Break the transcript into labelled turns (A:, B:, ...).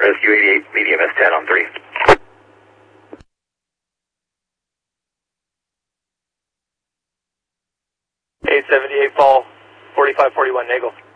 A: Rescue 88, medium S10 on 3.
B: 878 fall, 4541 Nagel.